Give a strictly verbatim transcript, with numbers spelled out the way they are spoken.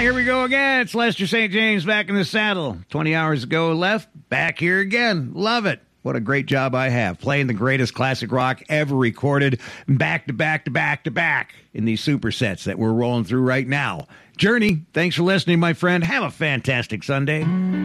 here we go again. It's Lester Saint James back in the saddle. twenty hours ago left, back here again. Love it. What a great job I have, playing the greatest classic rock ever recorded, back to back to back to back in these supersets that we're rolling through right now. Journey, thanks for listening, my friend. Have a fantastic Sunday.